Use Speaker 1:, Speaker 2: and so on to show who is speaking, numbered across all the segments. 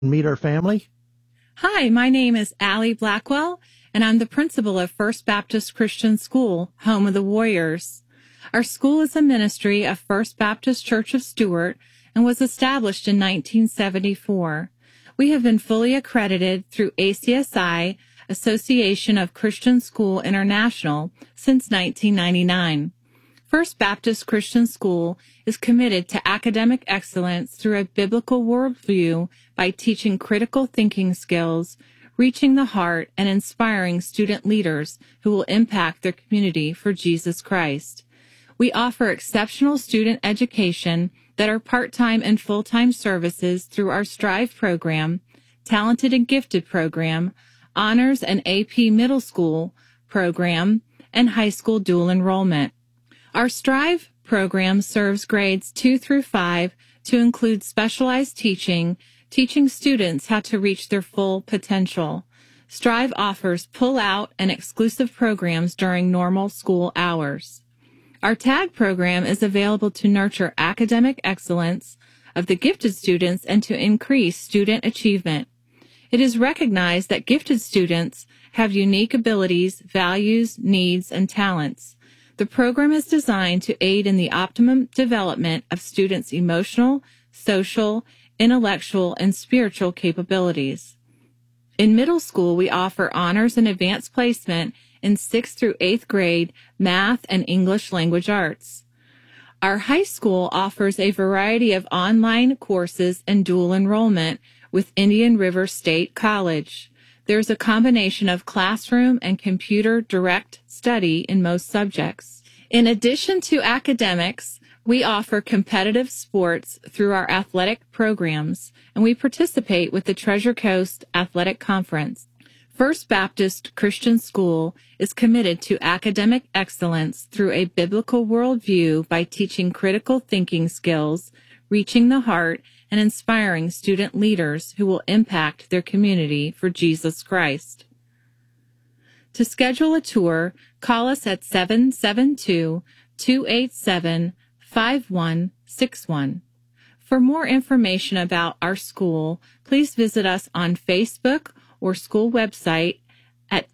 Speaker 1: Meet our family.
Speaker 2: Hi, my name is Allie Blackwell, and I'm the principal of First Baptist Christian School, home of the Warriors. Our school is a ministry of First Baptist Church of Stuart and was established in 1974. We have been fully accredited through ACSI, Association of Christian School International, since 1999. First Baptist Christian School is committed to academic excellence through a biblical worldview by teaching critical thinking skills, reaching the heart, and inspiring student leaders who will impact their community for Jesus Christ. We offer exceptional student education that are part-time and full-time services through our Strive program, Talented and Gifted program, Honors and AP Middle School program, and high school dual enrollment. Our Strive program serves grades 2 through 5 to include specialized teaching students how to reach their full potential. Strive offers pull-out and exclusive programs during normal school hours. Our TAG program is available to nurture academic excellence of the gifted students and to increase student achievement. It is recognized that gifted students have unique abilities, values, needs, and talents. The program is designed to aid in the optimum development of students' emotional, social, intellectual, and spiritual capabilities. In middle school, we offer honors and advanced placement in 6th through 8th grade math and English language arts. Our high school offers a variety of online courses and dual enrollment with Indian River State College. There's a combination of classroom and computer direct study in most subjects. In addition to academics, we offer competitive sports through our athletic programs, and we participate with the Treasure Coast Athletic Conference. First Baptist Christian School is committed to academic excellence through a biblical worldview by teaching critical thinking skills, reaching the heart, and inspiring student leaders who will impact their community for Jesus Christ. To schedule a tour, call us at 772-287-5161. For more information about our school, please visit us on Facebook or school website at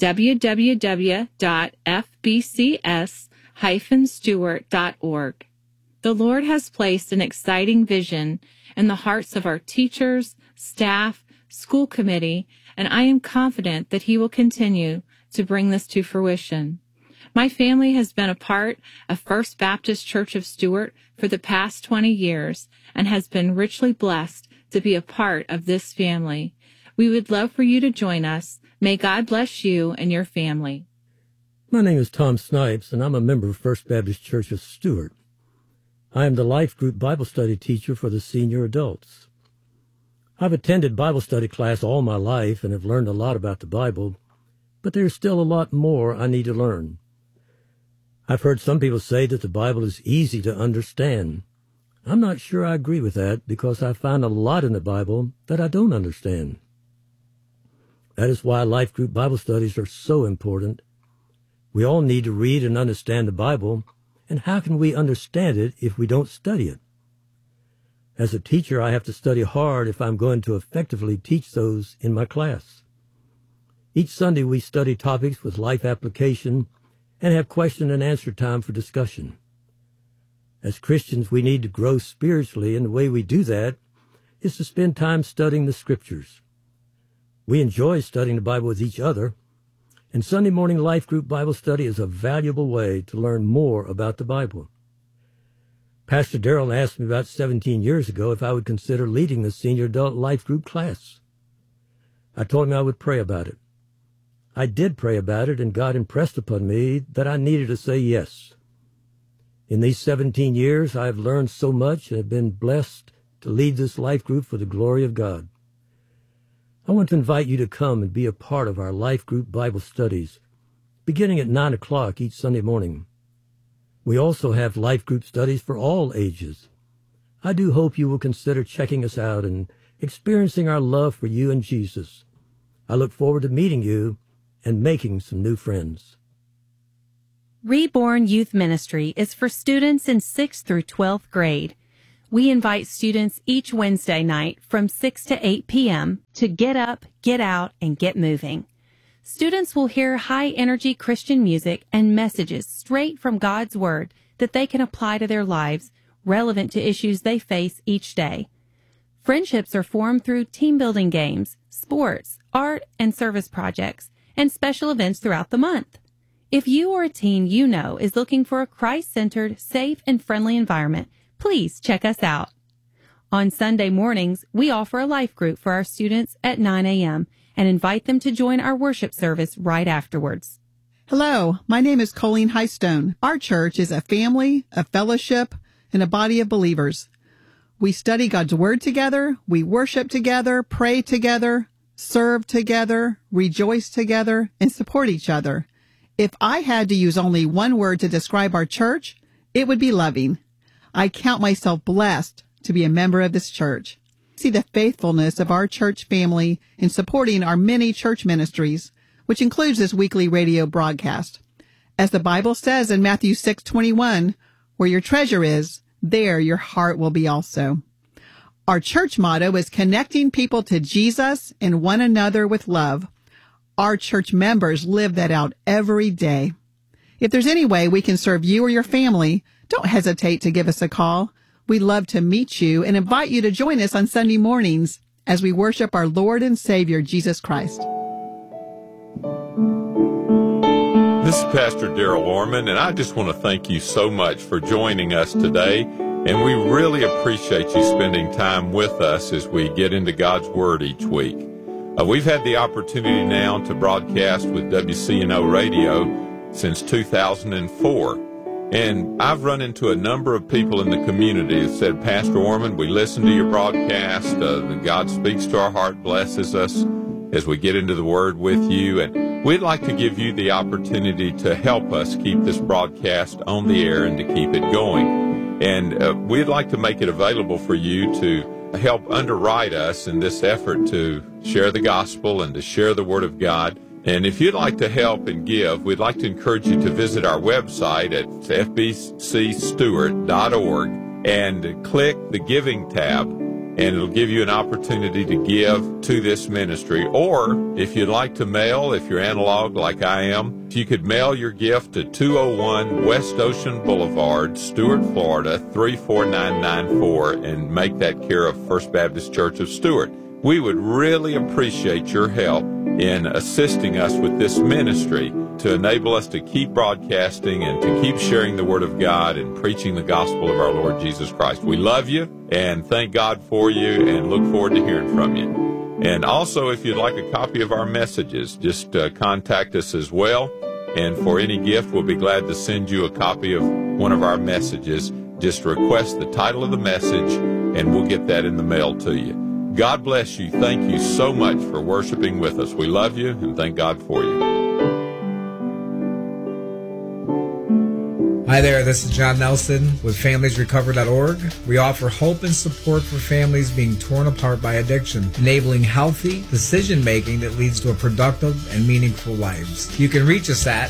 Speaker 2: www.fbcs-stewart.org. The Lord has placed an exciting vision in the hearts of our teachers, staff, school committee, and I am confident that He will continue to bring this to fruition. My family has been a part of First Baptist Church of Stuart for the past 20 years and has been richly blessed to be a part of this family. We would love for you to join us. May God bless you and your family.
Speaker 3: My name is Tom Snipes, and I'm a member of First Baptist Church of Stuart. I am the Life Group Bible Study teacher for the senior adults. I've attended Bible study class all my life and have learned a lot about the Bible, but there's still a lot more I need to learn. I've heard some people say that the Bible is easy to understand. I'm not sure I agree with that because I find a lot in the Bible that I don't understand. That is why Life Group Bible studies are so important. We all need to read and understand the Bible, and how can we understand it if we don't study it? As a teacher, I have to study hard if I'm going to effectively teach those in my class. Each Sunday, we study topics with life application and have question and answer time for discussion. As Christians, we need to grow spiritually, and the way we do that is to spend time studying the Scriptures. We enjoy studying the Bible with each other, and Sunday morning Life Group Bible Study is a valuable way to learn more about the Bible. Pastor Darrell asked me about 17 years ago if I would consider leading the senior adult Life Group class. I told him I would pray about it. I did pray about it, and God impressed upon me that I needed to say yes. In these 17 years, I have learned so much and have been blessed to lead this life group for the glory of God. I want to invite you to come and be a part of our Life Group Bible studies, beginning at 9 o'clock each Sunday morning. We also have Life Group studies for all ages. I do hope you will consider checking us out and experiencing our love for you and Jesus. I look forward to meeting you and making some new friends.
Speaker 4: Reborn Youth Ministry is for students in 6th through 12th grade.
Speaker 2: We invite students each Wednesday night from 6 to 8 p.m. to get up, get out, and get moving. Students will hear high-energy Christian music and messages straight from God's Word that they can apply to their lives, relevant to issues they face each day. Friendships are formed through team-building games, sports, art, and service projects, and special events throughout the month. If you or a teen you know is looking for a Christ-centered, safe, and friendly environment, please check us out. On Sunday mornings, we offer a life group for our students at 9 a.m. and invite them to join our worship service right afterwards.
Speaker 1: Hello, my name is Colleen Highstone. Our church is a family, a fellowship, and a body of believers. We study God's Word together, we worship together, pray together, serve together, rejoice together, and support each other. If I had to use only one word to describe our church, it would be loving. I count myself blessed to be a member of this church. See the faithfulness of our church family in supporting our many church ministries, which includes this weekly radio broadcast. As the Bible says in Matthew 6:21, where your treasure is, there your heart will be also. Our church motto is connecting people to Jesus and one another with love. Our church members live that out every day. If there's any way we can serve you or your family, don't hesitate to give us a call. We'd love to meet you and invite you to join us on Sunday mornings as we worship our Lord and Savior, Jesus Christ.
Speaker 4: This is Pastor Darrell Orman, and I just want to thank you so much for joining us today. And we really appreciate you spending time with us as we get into God's Word each week. We've had the opportunity now to broadcast with WCNO Radio since 2004. And I've run into a number of people in the community that said, Pastor Orman, we listen to your broadcast. God speaks to our heart, blesses us as we get into the Word with you. And we'd like to give you the opportunity to help us keep this broadcast on the air and to keep it going. And we'd like to make it available for you to help underwrite us in this effort to share the gospel and to share the Word of God. And if you'd like to help and give, we'd like to encourage you to visit our website at fbcstewart.org and click the Giving tab, and it'll give you an opportunity to give to this ministry. Or if you'd like to mail, if you're analog like I am, if you could mail your gift to 201 West Ocean Boulevard, Stuart, Florida, 34994, and make that care of First Baptist Church of Stuart. We would really appreciate your help in assisting us with this ministry to enable us to keep broadcasting and to keep sharing the Word of God and preaching the gospel of our Lord Jesus Christ. We love you and thank God for you and look forward to hearing from you. And also, if you'd like a copy of our messages, just contact us as well. And for any gift, we'll be glad to send you a copy of one of our messages. Just request the title of the message and we'll get that in the mail to you. God bless you. Thank you so much for worshiping with us. We love you and thank God for you.
Speaker 5: Hi there, this is John Nelson with FamiliesRecover.org. We offer hope and support for families being torn apart by addiction, enabling healthy decision-making that leads to a productive and meaningful lives. You can reach us at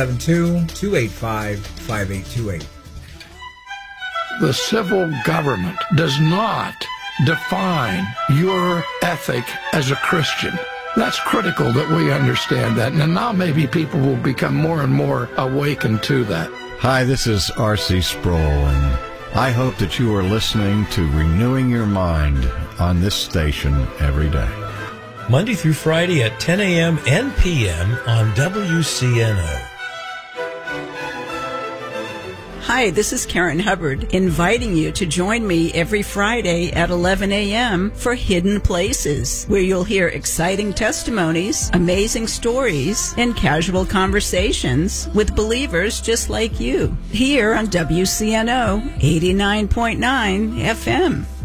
Speaker 5: 772-285-5828.
Speaker 6: The civil government does not define your ethic as a Christian. That's critical that we understand that. And now maybe people will become more and more awakened to that.
Speaker 7: Hi, this is R.C. Sproul, and I hope that you are listening to Renewing Your Mind on this station every day.
Speaker 8: Monday through Friday at 10 a.m. and p.m. on WCNO.
Speaker 9: Hi, this is Karen Hubbard, inviting you to join me every Friday at 11 a.m. for Hidden Places, where you'll hear exciting testimonies, amazing stories, and casual conversations with believers just like you, here on WCNO 89.9 FM.